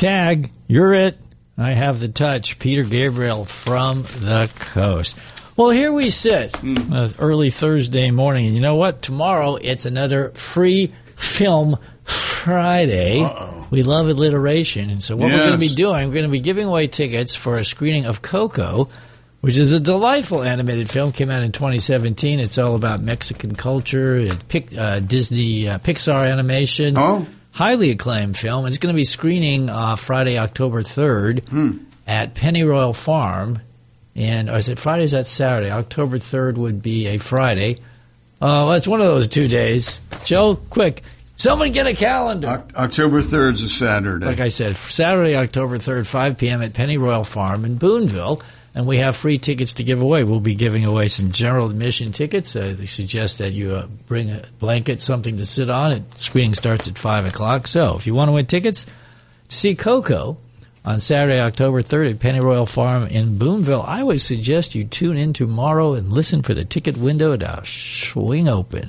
tag. You're it. I have the touch. Peter Gabriel from the coast. Well, here we sit, early Thursday morning. And you know what? Tomorrow, it's another free film Friday. Uh-oh. We love alliteration. And so what we're going to be doing, we're going to be giving away tickets for a screening of Coco, which is a delightful animated film. Came out in 2017. It's all about Mexican culture, Disney Pixar animation. Oh. Highly acclaimed film. It's going to be screening Friday, October 3rd at Pennyroyal Farm. And is it Friday or is that Saturday? October 3rd would be a Friday. Well, it's one of those 2 days. Joe, quick. Someone get a calendar. October 3rd is a Saturday. Like I said, Saturday, October 3rd, 5 p.m. at Pennyroyal Farm in Boonville. And we have free tickets to give away. We'll be giving away some general admission tickets. They suggest that you bring a blanket, something to sit on. Screening starts at 5 o'clock. So if you want to win tickets to see Coco on Saturday, October 3rd at Pennyroyal Farm in Boonville, I would suggest you tune in tomorrow and listen for the ticket window to swing open.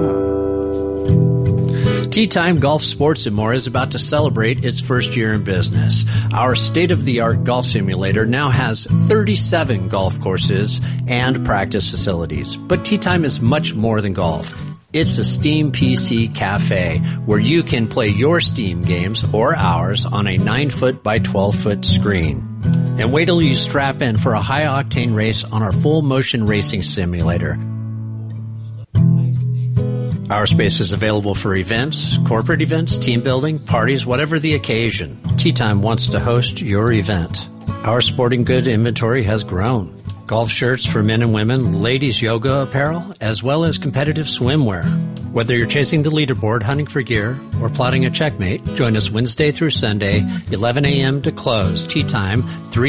Tee Time Golf Sports and More is about to celebrate its first year in business. Our state-of-the-art golf simulator now has 37 golf courses and practice facilities. But Tee Time is much more than golf. It's a Steam PC cafe where you can play your Steam games or ours on a 9-foot by 12-foot screen. And wait till you strap in for a high-octane race on our full-motion racing simulator. Our space is available for events, corporate events, team building, parties, whatever the occasion. Tee Time wants to host your event. Our sporting good inventory has grown. Golf shirts for men and women, ladies yoga apparel, as well as competitive swimwear. Whether you're chasing the leaderboard, hunting for gear, or plotting a checkmate, join us Wednesday through Sunday, 11 a.m. to close. Tee Time, 3